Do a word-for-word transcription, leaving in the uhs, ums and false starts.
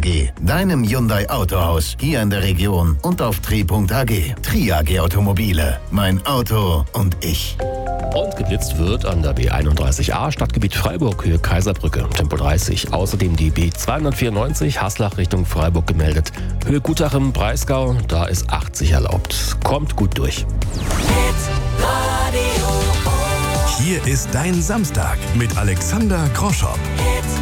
G, deinem Hyundai Autohaus hier in der Region und auf tri punkt a g. Tri A G Automobile. Mein Auto und ich. Und geblitzt wird an der B einunddreißig A Stadtgebiet Freiburg, Höhe Kaiserbrücke, Tempo dreißig. Außerdem die B zweihundertvierundneunzig Haslach Richtung Freiburg gemeldet. Höhe Gutachem, Breisgau, da ist achtzig erlaubt. Kommt gut durch. Hier ist dein Samstag mit Alexander Groschopp.